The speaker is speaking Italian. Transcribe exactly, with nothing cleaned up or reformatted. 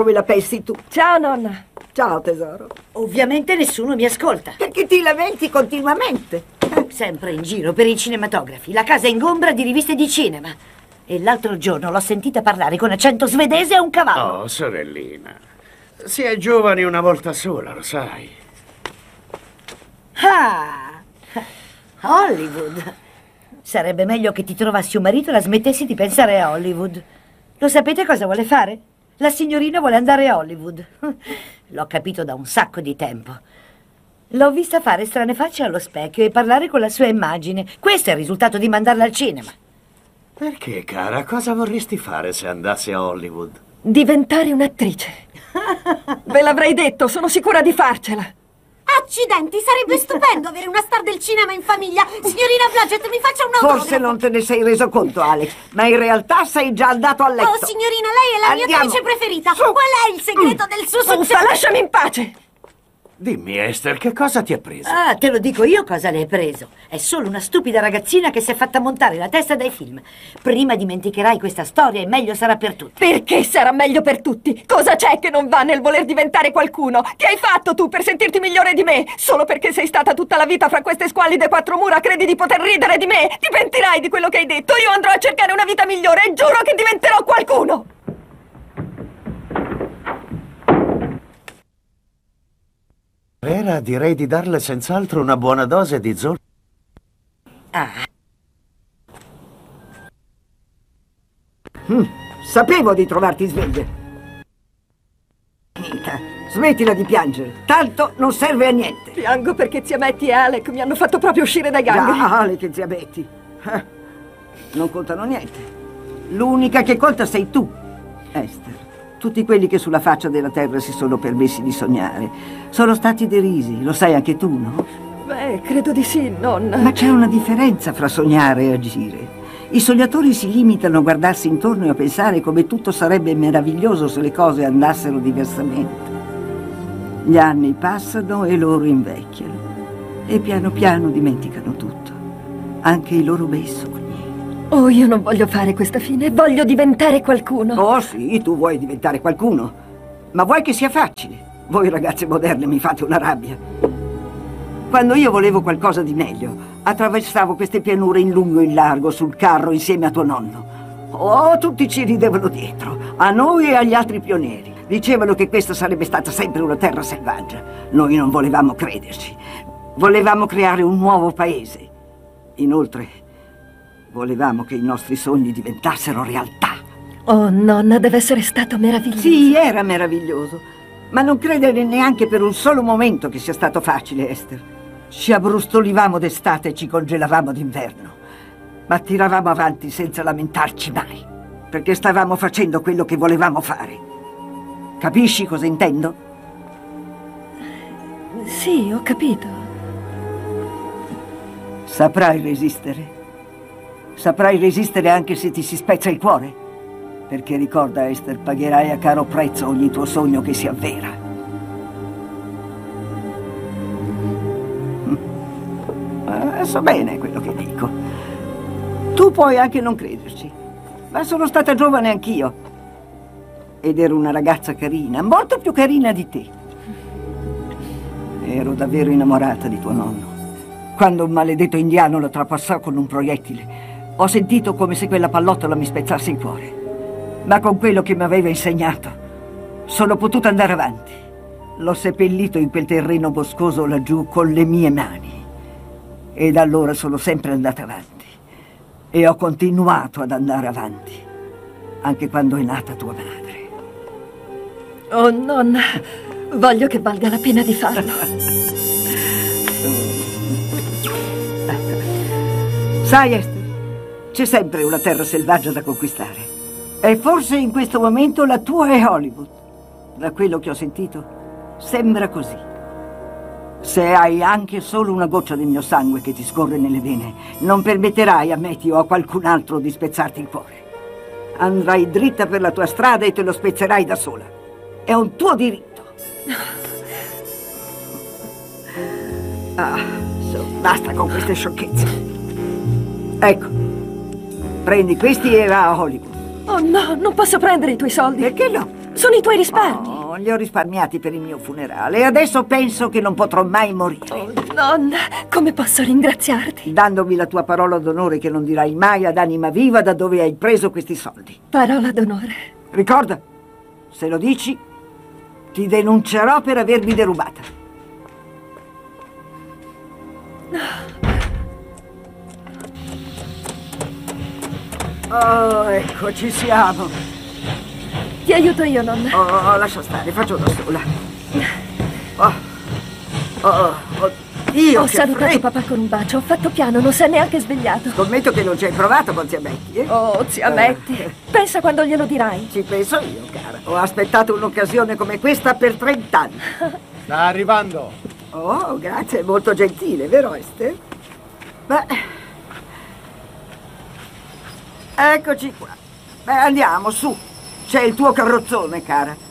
come la pensi tu. Ciao, nonna. Ciao, tesoro. Ovviamente nessuno mi ascolta. Perché ti lamenti continuamente. Sempre in giro per i cinematografi. La casa ingombra di riviste di cinema. E l'altro giorno l'ho sentita parlare con accento svedese a un cavallo. Oh, sorellina. Si è giovani una volta sola, lo sai. Ah! Hollywood. Sarebbe meglio che ti trovassi un marito e la smettessi di pensare a Hollywood. Lo sapete cosa vuole fare? La signorina vuole andare a Hollywood. L'ho capito da un sacco di tempo. L'ho vista fare strane facce allo specchio e parlare con la sua immagine. Questo è il risultato di mandarla al cinema. Perché, cara? Cosa vorresti fare se andassi a Hollywood? Diventare un'attrice. Ve l'avrei detto, sono sicura di farcela. Accidenti, sarebbe stupendo avere una star del cinema in famiglia. Signorina Blodgett, mi faccia un autografo. Forse non te ne sei reso conto, Alex, ma in realtà sei già andato a letto. Oh, signorina, lei è la mia Andiamo. attrice preferita. Su. Qual è il segreto del suo successo? Uffa, lasciami in pace. Dimmi, Esther, che cosa ti ha preso? Ah, te lo dico io cosa le hai preso. È solo una stupida ragazzina che si è fatta montare la testa dai film. Prima dimenticherai questa storia e meglio sarà per tutti. Perché sarà meglio per tutti? Cosa c'è che non va nel voler diventare qualcuno? Che hai fatto tu per sentirti migliore di me? Solo perché sei stata tutta la vita fra queste squallide quattro mura credi di poter ridere di me? Ti pentirai di quello che hai detto. Io andrò a cercare una vita migliore e giuro che diventerò qualcuno. Vera, direi di darle senz'altro una buona dose di zolfo. Ah, Mm, sapevo di trovarti sveglia. Smettila di piangere, tanto non serve a niente. Piango perché zia Betty e Alec mi hanno fatto proprio uscire dai gangheri. Ah, Alec e zia Betty. Eh, non contano niente. L'unica che conta sei tu, Esther. Tutti quelli che sulla faccia della terra si sono permessi di sognare sono stati derisi, lo sai anche tu, no? Beh, credo di sì, nonna. Ma c'è una differenza fra sognare e agire. I sognatori si limitano a guardarsi intorno e a pensare come tutto sarebbe meraviglioso se le cose andassero diversamente. Gli anni passano e loro invecchiano e piano piano dimenticano tutto, anche i loro bei sogni. Oh, io non voglio fare questa fine, voglio diventare qualcuno. Oh sì, tu vuoi diventare qualcuno, ma vuoi che sia facile? Voi ragazze moderne mi fate una rabbia. Quando io volevo qualcosa di meglio, attraversavo queste pianure in lungo e in largo sul carro insieme a tuo nonno. Oh, tutti ci ridevano dietro, a noi e agli altri pionieri. Dicevano che questa sarebbe stata sempre una terra selvaggia. Noi non volevamo crederci. Volevamo creare un nuovo paese. Inoltre, volevamo che i nostri sogni diventassero realtà. Oh, nonna, deve essere stato meraviglioso. Sì, era meraviglioso. Ma non credere neanche per un solo momento che sia stato facile, Esther. Ci abbrustolivamo d'estate e ci congelavamo d'inverno. Ma tiravamo avanti senza lamentarci mai. Perché stavamo facendo quello che volevamo fare. Capisci cosa intendo? Sì, ho capito. Saprai resistere. Saprai resistere anche se ti si spezza il cuore. Perché ricorda, Esther, pagherai a caro prezzo ogni tuo sogno che si avvera. Ma so bene quello che dico. Tu puoi anche non crederci, ma sono stata giovane anch'io. Ed ero una ragazza carina, molto più carina di te. Ero davvero innamorata di tuo nonno. Quando un maledetto indiano lo trapassò con un proiettile, ho sentito come se quella pallottola mi spezzasse il cuore. Ma con quello che mi aveva insegnato, sono potuta andare avanti. L'ho seppellito in quel terreno boscoso laggiù con le mie mani. E da allora sono sempre andata avanti. E ho continuato ad andare avanti, anche quando è nata tua madre. Oh, nonna, voglio che valga la pena di farlo. Sai, Esther, c'è sempre una terra selvaggia da conquistare. E forse in questo momento la tua è Hollywood. Da quello che ho sentito, sembra così. Se hai anche solo una goccia del mio sangue che ti scorre nelle vene, non permetterai a Matthew o a qualcun altro di spezzarti il cuore. Andrai dritta per la tua strada e te lo spezzerai da sola. È un tuo diritto. Ah, so, basta con queste sciocchezze. Ecco, prendi questi e va a Hollywood. Oh no, non posso prendere i tuoi soldi. Perché no? Sono i tuoi risparmi. Oh, li ho risparmiati per il mio funerale e adesso penso che non potrò mai morire. Oh, nonna, come posso ringraziarti? Dandomi la tua parola d'onore che non dirai mai ad anima viva da dove hai preso questi soldi. Parola d'onore. Ricorda, se lo dici, ti denuncerò per avermi derubata. Oh, ecco, ci siamo. Ti aiuto io, nonna. Oh, lascia stare, faccio da sola. Oh, oh, oh, Dio, Ho che salutato freddo. papà con un bacio, ho fatto piano, non si è neanche svegliato. Scommetto che non ci hai provato con zia Betty, eh? Oh, zia Betty, pensa quando glielo dirai. Ci penso io, cara. Ho aspettato un'occasione come questa per trent'anni. Sta arrivando. Oh, grazie, è molto gentile, vero Esther? Beh... Eccoci qua. Beh, andiamo, su. C'è il tuo carrozzone, cara.